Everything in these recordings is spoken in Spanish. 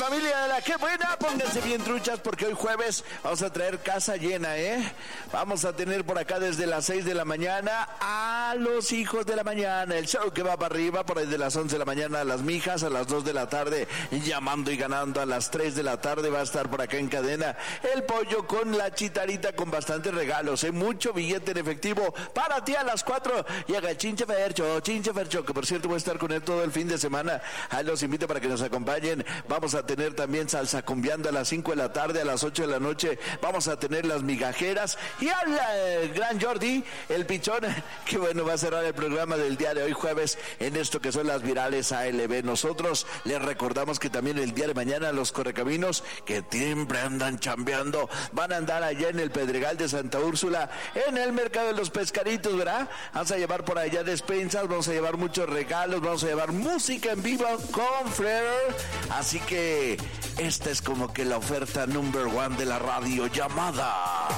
familia de la que buena, pónganse bien truchas porque hoy jueves vamos a traer casa llena, Vamos a tener por acá desde las 6 de la mañana a los hijos de la mañana, el show que va para arriba, por ahí de las 11 de la mañana a las mijas, a las 2 de la tarde llamando y ganando, a las 3 de la tarde va a estar por acá en cadena el pollo con la chitarita con bastantes regalos, mucho billete en efectivo para ti a las 4 llega el Chinche Fercho, que por cierto voy a estar con él todo el fin de semana, los invito para que nos acompañen. Vamos a tener también salsa cumbiando a las 5 de la tarde, a las 8 de la noche vamos a tener las migajeras y al gran Jordi, el pichón, que bueno, va a cerrar el programa del día de hoy jueves en esto que son las virales ALB. Nosotros les recordamos que también el día de mañana los correcaminos que siempre andan chambeando van a andar allá en el Pedregal de Santa Úrsula, en el mercado de los pescaditos, ¿verdad? Vamos a llevar por allá despensas, vamos a llevar muchos regalos, vamos a llevar música en vivo con Flair. Así que esta es como que la oferta number one de la radio llamada.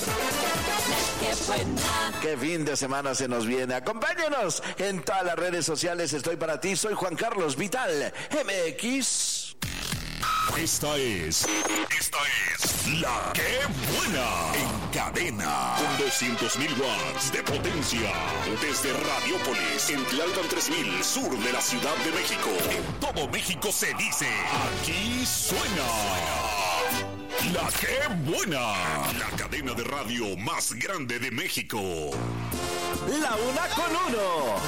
¡Qué fin de semana se nos viene! Acompáñenos en todas las redes sociales. Estoy para ti, soy Juan Carlos Vital MX. Esta es La Que Buena en cadena con 200,000 watts de potencia desde Radiópolis en Tlalpan 3000 sur de la Ciudad de México. En todo México se dice aquí suena La Que Buena, la cadena de radio más grande de México. La una con uno.